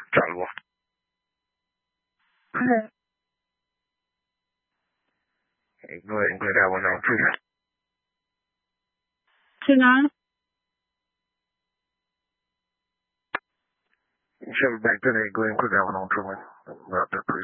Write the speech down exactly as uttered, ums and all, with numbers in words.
Salvo. Người người đào vào nào chưa? Signal? Shall back to the going to down on to